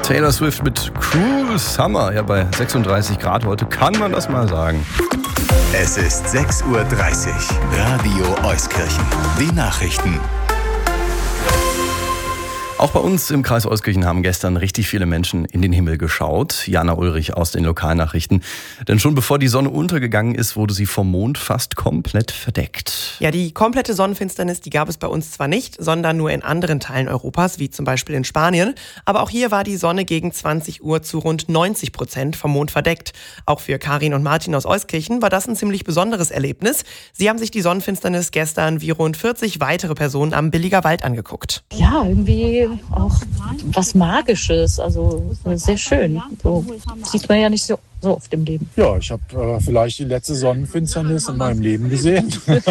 Taylor Swift mit Cruel Summer. Ja, bei 36 Grad heute kann man das mal sagen. Es ist 6:30 Uhr. Radio Euskirchen. Die Nachrichten. Auch bei uns im Kreis Euskirchen haben gestern richtig viele Menschen in den Himmel geschaut. Jana Ulrich aus den Lokalnachrichten. Denn schon bevor die Sonne untergegangen ist, wurde sie vom Mond fast komplett verdeckt. Ja, die komplette Sonnenfinsternis, die gab es bei uns zwar nicht, sondern nur in anderen Teilen Europas, wie zum Beispiel in Spanien. Aber auch hier war die Sonne gegen 20 Uhr zu rund 90% vom Mond verdeckt. Auch für Karin und Martin aus Euskirchen war das ein ziemlich besonderes Erlebnis. Sie haben sich die Sonnenfinsternis gestern wie rund 40 weitere Personen am Billiger Wald angeguckt. Ja, irgendwie auch was Magisches, also sehr schön. So sieht man ja nicht so oft im Leben. Ja, ich habe vielleicht die letzte Sonnenfinsternis in meinem Leben gesehen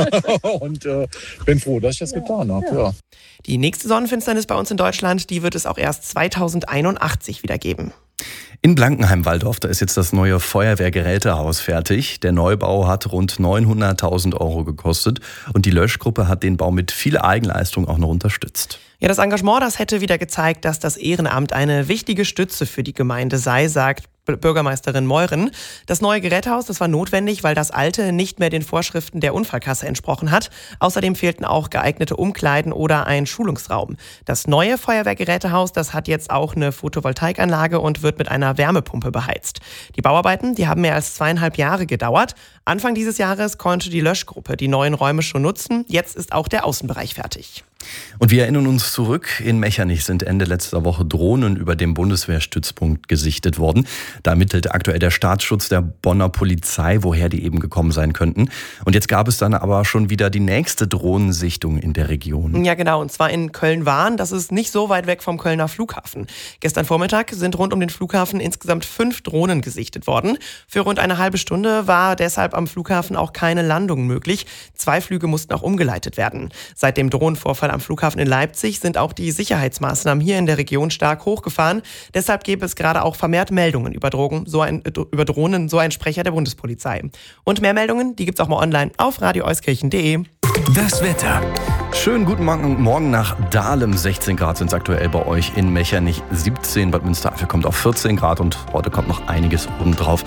und bin froh, dass ich das getan habe. Ja. Die nächste Sonnenfinsternis bei uns in Deutschland, die wird es auch erst 2081 wieder geben. In Blankenheim-Walldorf, da ist jetzt das neue Feuerwehrgerätehaus fertig. Der Neubau hat rund 900.000 Euro gekostet und die Löschgruppe hat den Bau mit viel Eigenleistung auch noch unterstützt. Ja, das Engagement, das hätte wieder gezeigt, dass das Ehrenamt eine wichtige Stütze für die Gemeinde sei, sagt Bürgermeisterin Meuren. Das neue Gerätehaus, das war notwendig, weil das alte nicht mehr den Vorschriften der Unfallkasse entsprochen hat. Außerdem fehlten auch geeignete Umkleiden oder ein Schulungsraum. Das neue Feuerwehrgerätehaus, das hat jetzt auch eine Photovoltaikanlage und wird mit einer Wärmepumpe beheizt. Die Bauarbeiten, die haben mehr als 2,5 Jahre gedauert. Anfang dieses Jahres konnte die Löschgruppe die neuen Räume schon nutzen. Jetzt ist auch der Außenbereich fertig. Und wir erinnern uns zurück, in Mechernich sind Ende letzter Woche Drohnen über dem Bundeswehrstützpunkt gesichtet worden. Da ermittelt aktuell der Staatsschutz der Bonner Polizei, woher die eben gekommen sein könnten. Und jetzt gab es dann aber schon wieder die nächste Drohnensichtung in der Region. Ja genau, und zwar in Köln-Wahn. Das ist nicht so weit weg vom Kölner Flughafen. Gestern Vormittag sind rund um den Flughafen insgesamt 5 Drohnen gesichtet worden. Für rund eine halbe Stunde war deshalb am Flughafen auch keine Landung möglich. 2 Flüge mussten auch umgeleitet werden. Seit dem Drohnenvorfall am Flughafen in Leipzig sind auch die Sicherheitsmaßnahmen hier in der Region stark hochgefahren. Deshalb gäbe es gerade auch vermehrt Meldungen über Drohnen, so ein Sprecher der Bundespolizei. Und mehr Meldungen, die gibt's auch mal online auf radioeuskirchen.de. Das Wetter. Schönen guten Morgen nach Dahlem. 16 Grad sind es aktuell bei euch in Mechernich. 17 Bad Münstereifel kommt auf 14 Grad und heute kommt noch einiges obendrauf.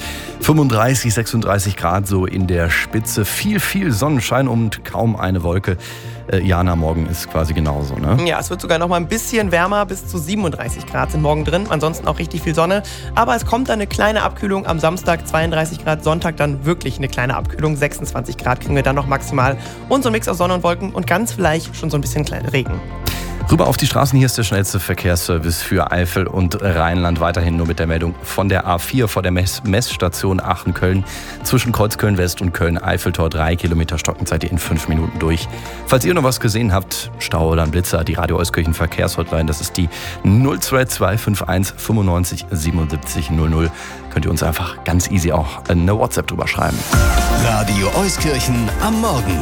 35, 36 Grad so in der Spitze. Viel Sonnenschein und kaum eine Wolke. Jana, morgen ist quasi genauso, ne? Ja, es wird sogar noch mal ein bisschen wärmer. Bis zu 37 Grad sind morgen drin. Ansonsten auch richtig viel Sonne. Aber es kommt dann eine kleine Abkühlung. Am Samstag 32 Grad, Sonntag dann wirklich eine kleine Abkühlung. 26 Grad kriegen wir dann noch maximal. Und so ein Mix aus Sonne und Wolken und ganz vielleicht schon so ein bisschen kleiner Regen. Rüber auf die Straßen, hier ist der schnellste Verkehrsservice für Eifel und Rheinland. Weiterhin nur mit der Meldung von der A4 vor der Messstation Aachen-Köln zwischen Kreuzköln-West und Köln-Eiffeltor. 3 Kilometer Stocken seid ihr in 5 Minuten durch. Falls ihr noch was gesehen habt, Stau oder ein Blitzer, die Radio Euskirchen Verkehrshotline, das ist die 02251 95 77 00. Könnt ihr uns einfach ganz easy auch eine WhatsApp drüber schreiben. Radio Euskirchen am Morgen.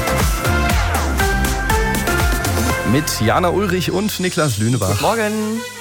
Mit Jana Ulrich und Niklas Lünebach. Morgen.